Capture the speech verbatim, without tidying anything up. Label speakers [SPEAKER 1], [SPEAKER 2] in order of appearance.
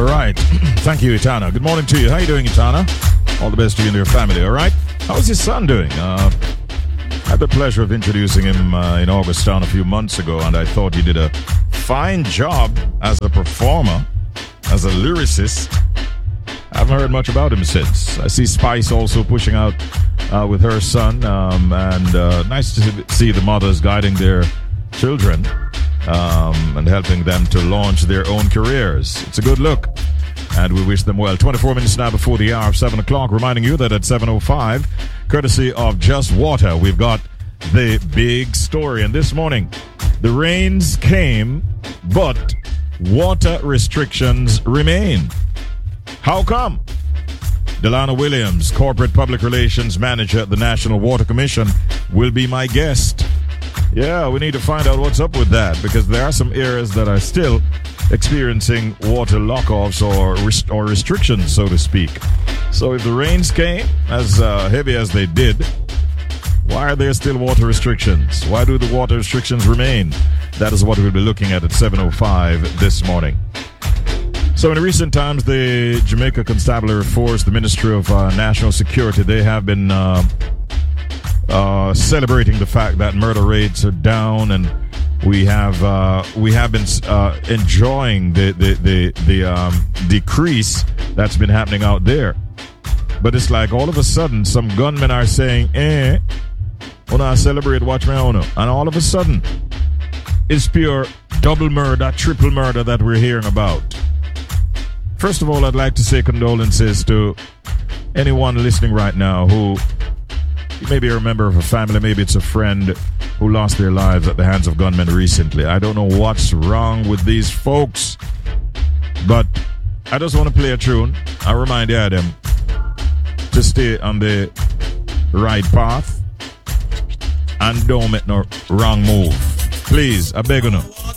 [SPEAKER 1] All right. Thank you, Itana. Good morning to you. How you doing, Itana? All the best to you and your family, all right? How's your son doing? Uh, I had the pleasure of introducing him uh, in Augustown a few months ago, and I thought he did a fine job as a performer, as a lyricist. I haven't heard much about him since. I see Spice also pushing out uh, with her son, um, and uh, nice to see the mothers guiding their children um, and helping them to launch their own careers. It's a good look, and we wish them well. twenty-four minutes now before the hour of seven o'clock, reminding you that at seven oh five, courtesy of Just Water, we've got the big story. And this morning, the rains came, but water restrictions remain. How come? Delana Williams, Corporate Public Relations Manager at the National Water Commission, will be my guest. Yeah, we need to find out what's up with that, because there are some areas that are still experiencing water lock-offs or, rest- or restrictions, so to speak. So if the rains came as uh, heavy as they did, why are there still water restrictions? Why do the water restrictions remain? That is what we'll be looking at at seven oh five this morning. So in recent times, the Jamaica Constabulary Force, the Ministry of uh, National Security, they have been uh, uh, celebrating the fact that murder rates are down, and we have uh, we have been uh, enjoying the the the, the um, decrease that's been happening out there. But it's like all of a sudden, some gunmen are saying, "Eh, when I celebrate, watch my owner," and all of a sudden, it's pure double murder, triple murder that we're hearing about. First of all, I'd like to say condolences to anyone listening right now who maybe a member of a family, maybe it's a friend who lost their lives at the hands of gunmen recently. I don't know what's wrong with these folks, but I just want to play a tune. I remind you of them to stay on the right path and don't make no wrong move. Please, I beg you.